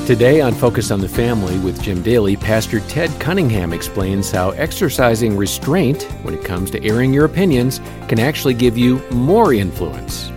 Today on Focus on the Family with Jim Daly, Pastor Ted Cunningham explains how exercising restraint when it comes to airing your opinions can actually give you more influence.